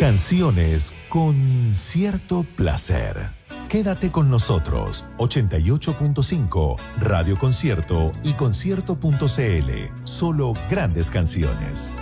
Canciones con cierto placer. Quédate con nosotros. 88.5 Radio Concierto y concierto.cl. Solo grandes canciones.